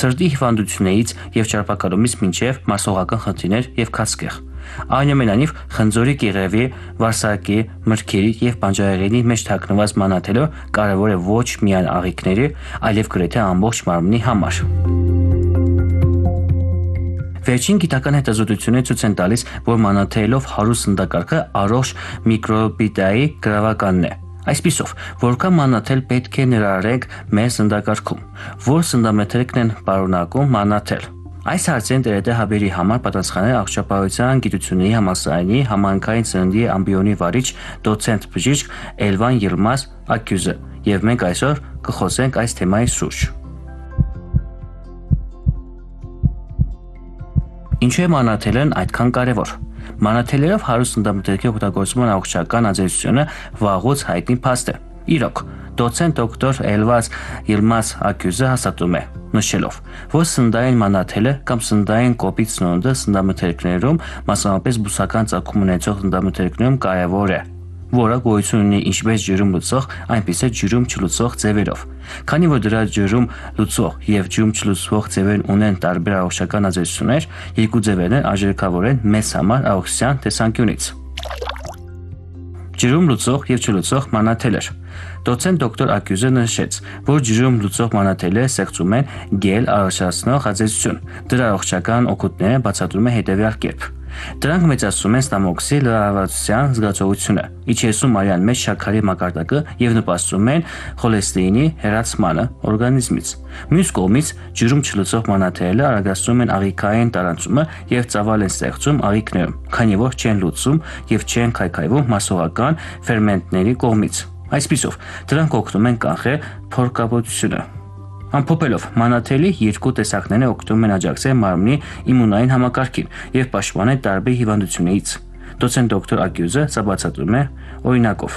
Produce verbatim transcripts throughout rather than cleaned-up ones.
սրտի հիվանդություններից եւ ճարպակալումից մինչեւ մասողական խնդիրներ եւ քացկեղ։ Այնուամենայնիվ, խնձորի կեղևի, վարսակի, մրգերի եւ բանջարեղենի մեջ թաքնված մանաթելը կարեւոր է ոչ միայն աղիքների, այլև գրեթե ամբողջ մարմնի համար։ Վերջին գիտական հետազոտությունները ցույց են տալիս, որ մանաթելով հարուստ սննդակարգը առողջ միկրոբիոտայի գրավականն է։ Այսպիսով, որքան մանաթել պետք է ներառենք մեր սննդակարգում, որ սննդամթերքն են պարունակում մանաթել։ Այս հարցերին տերետեհաբերի համար պատասխանել առողջապահության գիտությունների համալսարանի համայնքային սննդի ամբիոնի վարիչ դոցենտ բժիշկ Էլվան Յիլմազ Ակյուզը, եւ մենք այսօր կխոսենք այս թեմայի շուրջ։ Ինչու է մանաթելն այդքան կարևոր։ Մանաթելերով հարուստ սննդամթերքի օգտագործման առողջական ազդեցությունը վաղուց հայտնի փաստ է։ Իրոք, դոցենտ դոկտոր Էլվան Յիլմազ Ակյուզը հաստատում է, նշելով, որ սննդային մանաթելը կամ սննդային կոպիտ սնունդը սննդամթերքներում, մասնավորապես բուսական ծագում ունեցող սննդամթերքներում կարևոր է, որը գոյություն ունի ինչպես ջրում լուծող, այնպես էլ ջրում չլուծող ձևերով։ Քանի որ դրա ջրում լուծող եւ ջրում չլուծվող ձևերն ունեն տարբեր առողջական ազդեցություններ, երկու ձևերն արժեքավոր են մեզ համար առողջության տեսանկյունից։ Ջրում լուծող եւ չլուծող մանաթելեր։ Դոցենտ դոկտոր Ակյուզը նշեց, որ ջրում լուծող մանաթելերը ստեղծում են գել առաջացնող ազդեցություն։ Դրա առողջական օգուտները բացատրում է հետևյալ կերպ։ Դրանք մեծացնում են ստամոքսի լարվածության զգացողությունը, իջեցնում արյան մեջ շաքարի մակարդակը եւ նպաստում են խոլեստերինի հեռացմանը օրգանիզմից։ Մյուս կողմից, ջրում չլուծող մանաթելերը արագացնում են աղիքային տարանցումը եւ ծավալ են ստեղծում աղիքներում, քանի որ չեն լուծում եւ չեն քայքայվում մասողական ֆերմենտների կողմից։ Այսպիսով, դրանք օգնում են կանխել փորկապատությունը։ Ամփոփելով, մանաթելի երկու տեսակներն օգնում են աջակցել մարմնի իմունային համակարգին եւ պաշտպանել տարբեր հիվանդություններից։ Դոցենտ դոկտոր Ակյուզը սա բացատրում է օրինակով։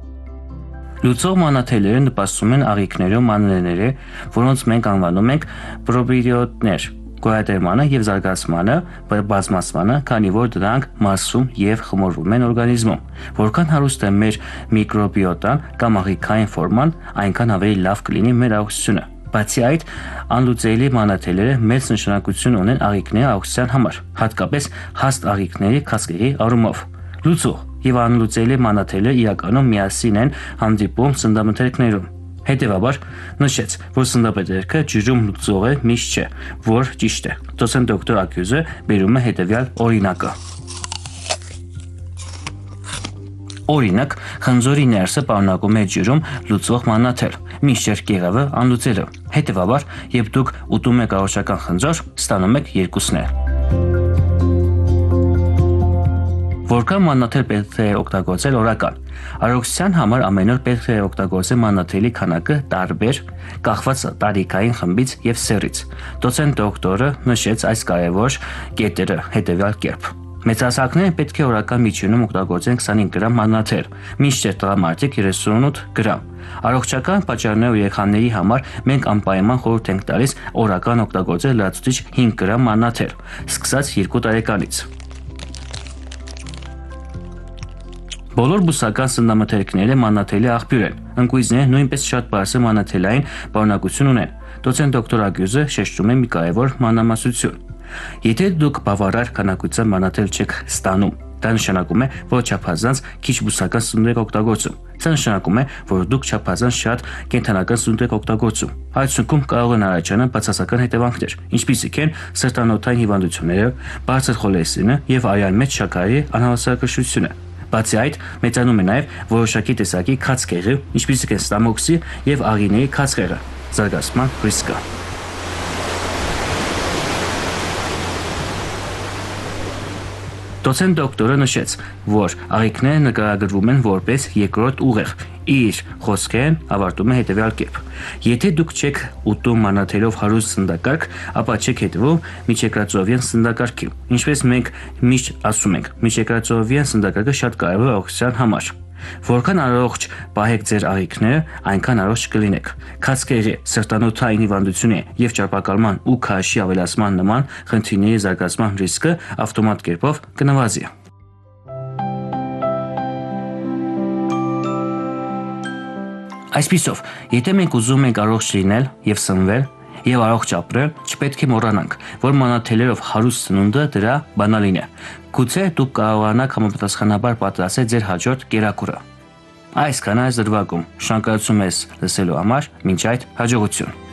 Լուծող մանաթելերը նպաստում են աղիքներում մանրէների, որոնց մենք անվանում ենք պրոբիոտներ, գոյատևմանը եւ զարգացմանը, բազմացմանը, քանի որ դրանք մարսում եւ խմորվում են օրգանիզմում։ Որքան հարուստ է մեր միկրոբիոտան կամ աղիքային ֆորման, այնքան ավելի լավ կլինի մեր առողջությունը։ Բացի այդ, անլուծելի մանաթելերը մեծ նշանակություն ունեն աղիքների առողջության համար, հատկապես հաստ աղիքների քացկեղի առումով։ Լուծող եւ անլուծելի մանաթելերը իրականում միասին են հանդիպում սննդամթերքներում։ Հետևաբար, նշեց, որ սննդամթերքը ջրում լուծող է միշտ չէ, որ ճիշտ է։ Դոցենտ դոկտոր Ակյուզը բերում է հետևյալ օրինակը։ Օրինակ, խնձորի ներսը պարունակում է ջրում լուծող մանաթել, մինչդեռ կեղևը անլուծել է։ Հետևաբար, երբ դուք ուտում եք առողջական խնձոր, ստանում եք երկուսն էլ։ Որքան մանաթել պետք է օգտագործել օրական։ Առողջության համար ամեն օր պետք է օգտագործել մանաթելի քանակը տարբեր, կախված տարիքային խմբից եւ սեռից։ Դոցենտ դոկտորը նշեց այս կարևոր կետերը հետևյալ կերպ։ Մեծահասակները պետք է օրական միջինում օգտագործեն քսանհինգ գրամ մանաթել, մինչդեռ տղամարդիկ երեսունութ գրամ։ Առողջական պատճառներով երեխաների համար մենք անպայման խորհուրդ ենք տալիս օրական օգտագործել լրացուցիչ հինգ գրամ մանաթել, սկսած երկու տարեկանից։ Բոլոր բուսական սննդամթերքները մանաթելի աղբյուր են։ Ընկույզները նույնպես շատ բարձր մանաթելային պարունակություն ունեն։ Դոցենտ դոկտոր Ակյուզը շեշտում է մի կարևոր մանրամասնություն։ Եթե դուք բավարար քանակությամբ մանաթել չեք ստանում, դա նշանակում է, որ չափազանց քիչ բուսական սնունդ եք օգտագործում։ Սա նշանակում է, որ դուք չափազանց շատ կենդանական սնունդ եք օգտագործում։ Արդյունքում կարող են առաջանալ բացասական հետևանքներ, ինչպիսիք են սրտանոթային հիվանդությունները, բարձր խոլեստերինը եւ արյան մեջ շաքարի անհավասարակշռությունը։ Բացի այդ, մեծանում է նաև որոշակի տեսակի քացկեղի, ինչպիսիք են ստամոքսի եւ աղիների քացկեղը, զարգացման ռիսկը։ Դոցենտ դոկտորը նշեց, որ աղիքները նկարագրվում են որպես երկրորդ ուղեղ։ Իր խոսքերն ավարտում է հետևյալ կերպ. Եթե դուք չեք ուտում մանաթելով հարուստ սննդակարգ, ապա չեք հետևում միջեկրածովյան սննդակարգին։ Ինչպես մենք միշտ ասում ենք, միջեկրածովյան սննդակարգը շատ կարևոր է առողջության համար։ Որքան առողջ պահեք ձեր աղիքները, այնքան առողջ կլինեք։ Քացկեղի, սրտանոթային հիվանդությունների եւ ճարպակալման ու քաշի ավելացման նման խնդիրների զարգացման ռիսկը ավտոմատ կերպով կնվազի։ Այսպիսով, եթե մենք ուզում ենք առողջ լինել եւ սնվել, եւ առողջ ապրել, չպետք է մոռանանք, որ մանաթելերով հարուստ սնունդը դրա բանալին է։ Գուցե դուք կարողանաք համապատասխանաբար պատրաստել ձեր հաջորդ կերակուրը։ Այսքան այս դրվագում շնորհակալություն մեզ լսելու համար, մինչ այդ հաջողություն։